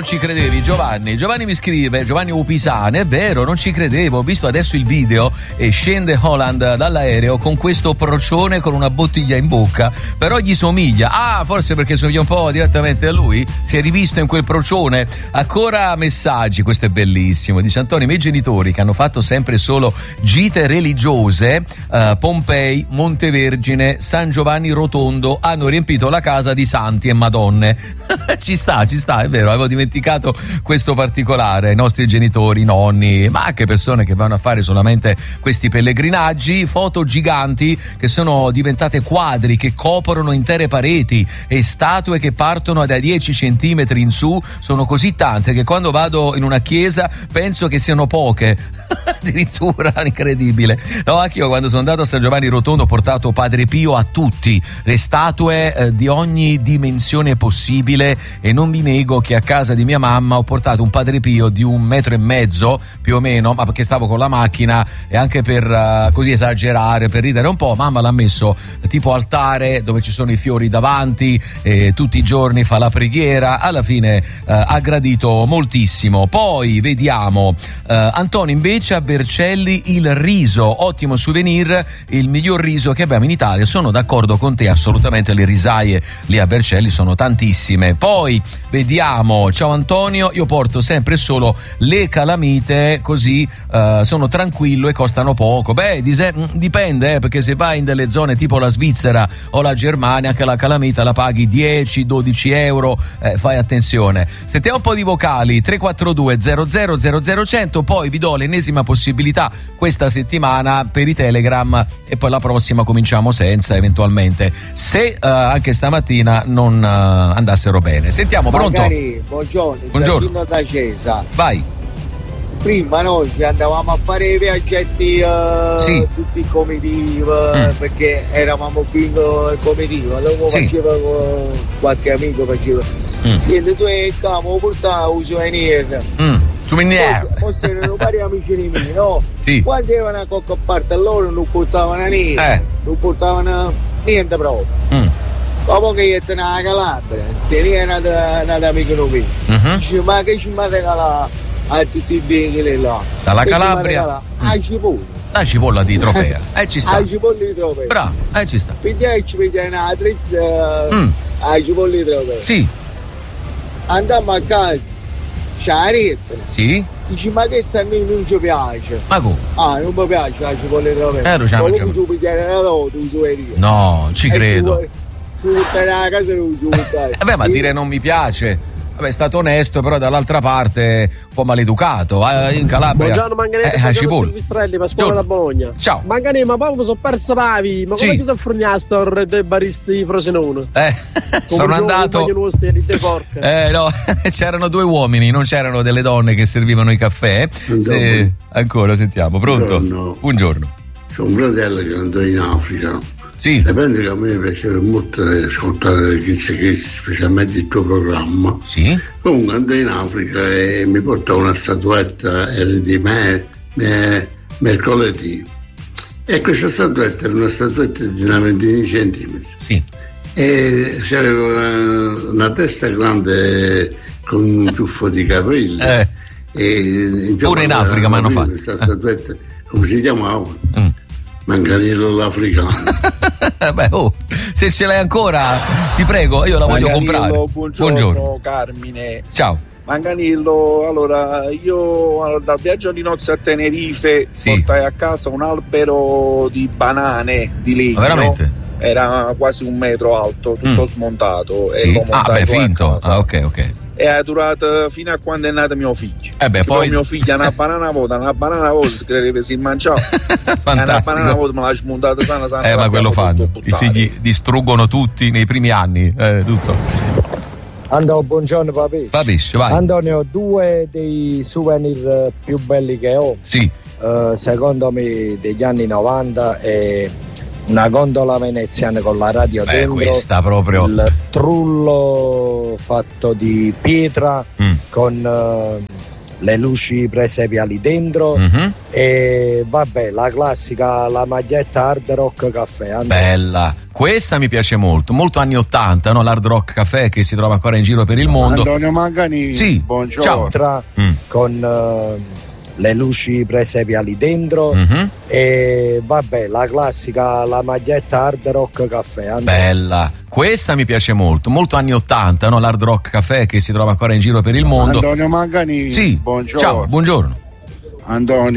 ci credevi, Giovanni? Giovanni mi scrive, Giovanni Upisane, è vero, non ci credevo, ho visto adesso il video e scende Holland dall'aereo con questo procione con una bottiglia in bocca, però gli somiglia. Ah, forse perché somiglia un po' direttamente a lui? Si è rivisto in quel procione. Ancora messaggi, questo è bellissimo. Dice Antonio, i miei genitori che hanno fatto sempre solo gite religiose, Pompei, Montevergine, San Giovanni Rotondo, hanno riempito la casa di santi e madonne. ci sta, è vero, avevo dimenticato questo particolare. I nostri genitori, nonni, ma anche persone che vanno a fare solamente questi pellegrinaggi, foto giganti che sono diventate quadri che coprono intere pareti e statue che partono da 10 centimetri in su, sono così tante che quando vado in una chiesa penso che siano poche. Addirittura, incredibile. No, anche io quando sono andato a San Giovanni Rotondo ho portato Padre Pio a tutti, le statue di ogni dimensione possibile, e non vi nego che a casa di mia mamma ho portato un Padre Pio di 1,5 metri più o meno, ma perché stavo con la macchina e anche per così esagerare, per ridere un po', mamma l'ha messo tipo altare dove ci sono i fiori davanti, e tutti i giorni fa la preghiera. Alla fine ha gradito moltissimo. Poi vediamo Antonio invece a Vercelli il riso, ottimo souvenir, il miglior riso che abbiamo in Italia. Sono d'accordo con te, assolutamente, le risaie lì a Vercelli sono tantissime. Poi vediamo, ciao Antonio, io porto sempre solo le calamite, così sono tranquillo e costano poco. Beh, dipende, perché se vai in delle zone tipo la Svizzera o la Germania, anche la calamita la paghi 10-12 euro, fai attenzione. Sentiamo un po' di vocali, 342 00 00 poi vi do l'ennesima possibilità questa settimana per i Telegram e poi la prossima cominciamo senza, eventualmente, se anche stamattina non andassero bene. Sentiamo, pronto? Magari, buongiorno. Da Cesa. Vai. Prima noi ci andavamo a fare i viaggetti sì, tutti comitiva, perché eravamo qui in comitiva, allora faceva qualche amico faceva. Siete tu e camo portavo un souvenir. Forse erano vari amici miei, no? Sì. Quando avevano a cocca a parte loro non portavano niente, non portavano niente proprio. Dopo che io ero a Calabria, se lì era un amico mio, dice ma che ci mi ha regalato a tutti i beni là? Dalla Calabria? A cipolla. La cipolla di Tropea, ci sta. La cipolla di Tropea. Bravo, ci sta. Pigliaci una trizza a cipolla di Tropea. Sì. Andiamo a casa, c'è la rezza. Sì. Dici ma che sta a me non ci piace? Ma come? Non mi piace la cipolla di Tropea. Lo pigliare la loro, no, ci credo. Su la casa non ci buttare. Vabbè, ma dire non mi piace. Vabbè, è stato onesto, però dall'altra parte un po' maleducato. In Calabria. Buongiorno Manganelli, cipolla. Pistrelli, Pasquale da Bologna. Ciao. Manganelli, ma poi mi sono perso pavi. Ma come ti ho forniato dei baristi di Frosinone? Sono andato. No, c'erano 2 uomini, non c'erano delle donne che servivano i caffè. Ancora sentiamo, pronto? Buongiorno. C'ho un fratello che andò in Africa. Sì. Sapendo che a me piaceva molto ascoltare Kiss, specialmente il tuo programma. Sì. Comunque andò in Africa e mi portò una statuetta, era di mercoledì. E questa statuetta era una statuetta di una ventina di centimetri. Sì. E c'era una testa grande con un ciuffo di capelli. E, pure in Africa mi hanno fatto. Questa statuetta, come si chiamava? Manganello l'africano. Beh, se ce l'hai ancora, ti prego, io la voglio comprare. Buongiorno Carmine. Ciao. Manganello, allora io dal viaggio di nozze a Tenerife portai a casa un albero di banane di legno. Ma veramente? Era quasi 1 metro alto, tutto smontato. Sì. E l'ho montato finto. ok. E è durato fino a quando è nato mio figlio. Poi mio figlio una banana vuota si credeva si mangiava. Fantastico. Una banana vuota me l'ha smontata sana. Ma quello fanno. I figli distruggono tutti nei primi anni, tutto. Antonio, buongiorno Papisci, vai. Antonio, 2 dei souvenir più belli che ho. Sì. Secondo me degli anni 90 è una gondola veneziana con la radio dentro, questa proprio il trullo fatto di pietra con le luci presepiali dentro e vabbè, la classica, la maglietta Hard Rock Caffè. Bella, questa mi piace molto, molto anni 80, no? L'Hard Rock Caffè che si trova ancora in giro per il mondo. Antonio Mangani, sì, buongiorno. ciao. Con le luci presepiali dentro e vabbè, la classica, la maglietta Hard Rock Caffè. Bella, questa mi piace molto, molto anni 80, no? L'Hard Rock Caffè che si trova ancora in giro per il mondo. Antonio Mangani, sì, buongiorno. ciao, buongiorno. Antonio